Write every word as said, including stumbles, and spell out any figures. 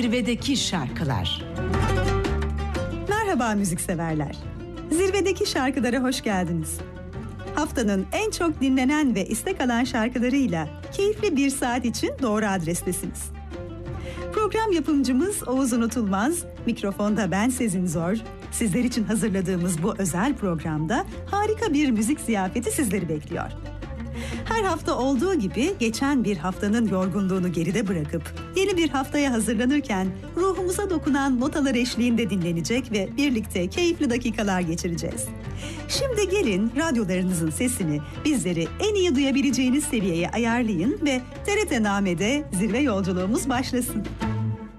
Zirvedeki şarkılar. Merhaba müzikseverler. Zirvedeki şarkılara hoş geldiniz. Haftanın en çok dinlenen ve istek alan şarkılarıyla keyifli bir saat için doğru adrestesiniz. Program yapımcımız Oğuz Unutulmaz, mikrofonda ben Sezin Zor. Sizler için hazırladığımız bu özel programda harika bir müzik ziyafeti sizleri bekliyor. Her hafta olduğu gibi geçen bir haftanın yorgunluğunu geride bırakıp yeni bir haftaya hazırlanırken ruhumuza dokunan notalar eşliğinde dinlenecek ve birlikte keyifli dakikalar geçireceğiz. Şimdi gelin radyolarınızın sesini bizleri en iyi duyabileceğiniz seviyeye ayarlayın ve T R T Name'de zirve yolculuğumuz başlasın.